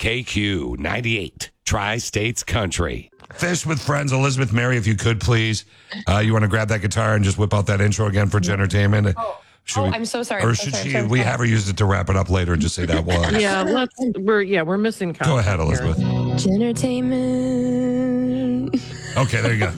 KQ 98, Tri-States Country. Fish with Friends, Elizabeth Mary, if you could, please. You want to grab that guitar and just whip out that intro again for Entertainment? I'm so sorry. Or should we have her use it to wrap it up later and just say that was? Yeah, we're missing content. Go ahead, Elizabeth. Entertainment. Okay, there you go.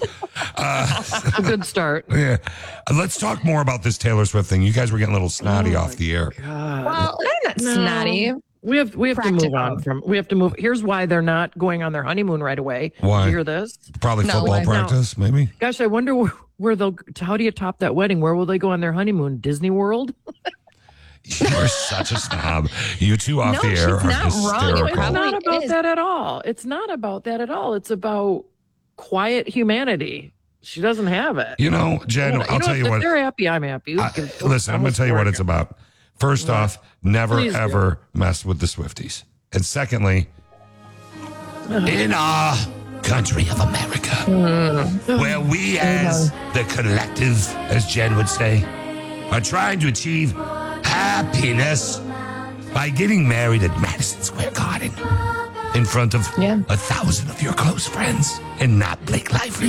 A good start. Yeah. Let's talk more about this Taylor Swift thing. You guys were getting a little snotty off the air. Well, I'm not snotty. We have to move on from. We have to move. Here's why they're not going on their honeymoon right away. Why? You hear this? Probably football practice, maybe. Gosh, I wonder where they'll. How do you top that wedding? Where will they go on their honeymoon? Disney World? You're such a snob. You two off the air are hysterical. It's not about that at all. It's not about that at all. It's about quiet humanity. She doesn't have it. You know, Jen, I'll tell you what. If they're happy, I'm happy. Listen, I'm going to tell you what it's about. First off, never, ever mess with the Swifties. And secondly, in our country of America, where we as the collective, as Jen would say, are trying to achieve happiness by getting married at Madison Square Garden in front of 1,000 of your close friends and not Blake Lively,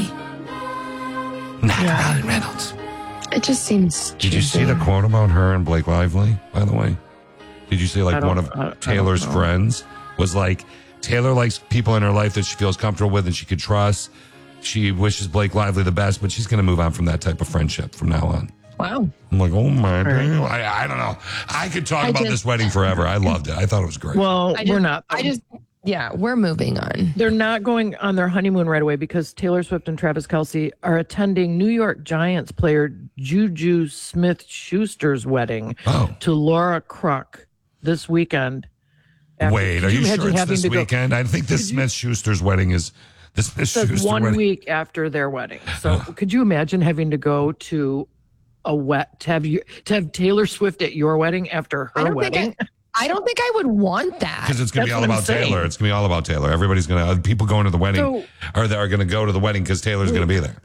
not Ryan Reynolds. It just seems. Did you see the quote about her and Blake Lively, by the way? Did you see one of Taylor's friends was like, Taylor likes people in her life that she feels comfortable with and she could trust. She wishes Blake Lively the best, but she's going to move on from that type of friendship from now on. Wow. I'm like, oh my God. I don't know. I could talk about this wedding forever. I loved it. I thought it was great. Well, we're not. We're moving on. They're not going on their honeymoon right away because Taylor Swift and Travis Kelce are attending New York Giants player Juju Smith-Schuster's wedding to Laura Kruk this weekend. Wait, are you sure it's this weekend? I think this Smith-Schuster's wedding is the Smith-Schuster one wedding. week after their wedding. So could you imagine having to go to to have Taylor Swift at your wedding after her wedding? I don't think I would want that. Because it's going to be all about Taylor. It's going to be all about Taylor. Everybody's going to, people going to the wedding are going to go to the wedding because Taylor's going to be there.